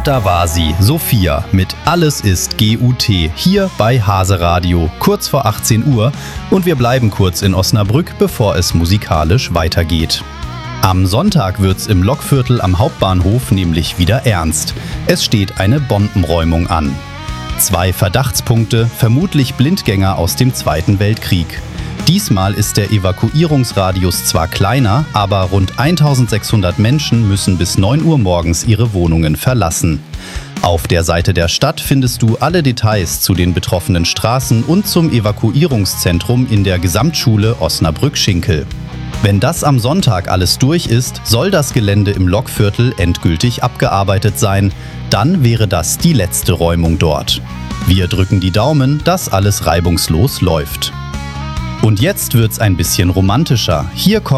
Und da war sie, Sophia, mit Alles ist GUT, hier bei Hase Radio, kurz vor 18 Uhr. Und wir bleiben kurz in Osnabrück, bevor es musikalisch weitergeht. Am Sonntag wird's im Lokviertel am Hauptbahnhof nämlich wieder ernst. Es steht eine Bombenräumung an. 2 Verdachtspunkte, vermutlich Blindgänger aus dem Zweiten Weltkrieg. Diesmal ist der Evakuierungsradius zwar kleiner, aber rund 1600 Menschen müssen bis 9 Uhr morgens ihre Wohnungen verlassen. Auf der Seite der Stadt findest du alle Details zu den betroffenen Straßen und zum Evakuierungszentrum in der Gesamtschule Osnabrück-Schinkel. Wenn das am Sonntag alles durch ist, soll das Gelände im Lokviertel endgültig abgearbeitet sein. Dann wäre das die letzte Räumung dort. Wir drücken die Daumen, dass alles reibungslos läuft. Und jetzt wird's ein bisschen romantischer. Hier kommt